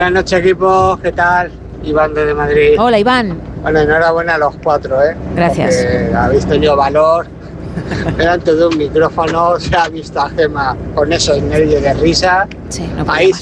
Buenas noches, equipo. ¿Qué tal? Iván desde Madrid. Hola, Iván. Bueno, enhorabuena a los 4, ¿eh? Gracias. Porque habéis tenido valor. Delante de un micrófono se ha visto a Gemma con esos nervios de risa. Sí, no Ahí